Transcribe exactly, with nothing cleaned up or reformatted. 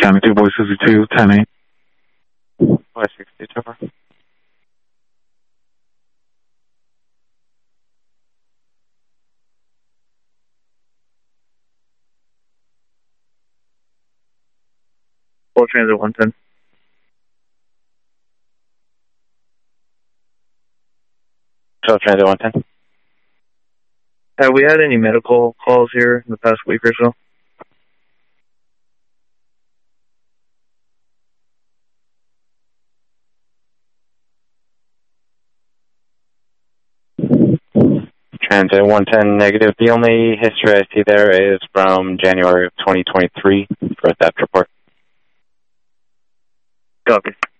County two, Boy sixty-two, ten eight. Boy sixty-two. Full transit one ten. Full transit one ten. Have we had any medical calls here in the past week or so? Transit one ten negative. The only history I see there is from January of twenty twenty-three for a theft report. Copy.